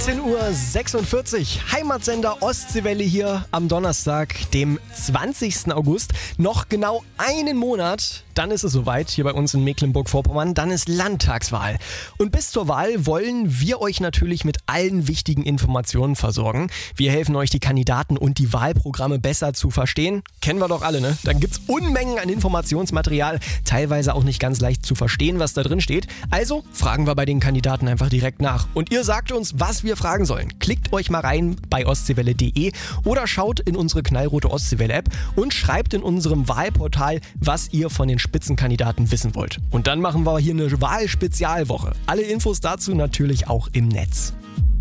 17:46 Uhr, Heimatsender Ostseewelle hier am Donnerstag, dem 20. August. Noch genau einen Monat, dann ist es soweit hier bei uns in Mecklenburg-Vorpommern, dann ist Landtagswahl. Und bis zur Wahl wollen wir euch natürlich mit allen wichtigen Informationen versorgen. Wir helfen euch, die Kandidaten und die Wahlprogramme besser zu verstehen. Kennen wir doch alle, ne? Dann gibt's Unmengen an Informationsmaterial, teilweise auch nicht ganz leicht zu verstehen, was da drin steht. Also fragen wir bei den Kandidaten einfach direkt nach. Und ihr sagt uns, was wir fragen sollen. Klickt euch mal rein bei ostseewelle.de oder schaut in unsere knallrote Ostseewelle-App und schreibt in unserem Wahlportal, was ihr von den Spitzenkandidaten wissen wollt. Und dann machen wir hier eine Wahlspezialwoche. Alle Infos dazu natürlich auch im Netz.